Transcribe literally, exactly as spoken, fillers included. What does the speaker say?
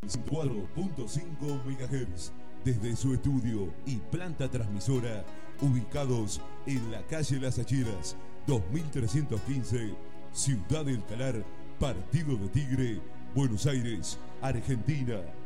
cuatro punto cinco megahertz, desde su estudio y planta transmisora, ubicados en la calle Las Acheras, dos mil trescientos quince, Ciudad del Talar, Partido de Tigre, Buenos Aires, Argentina.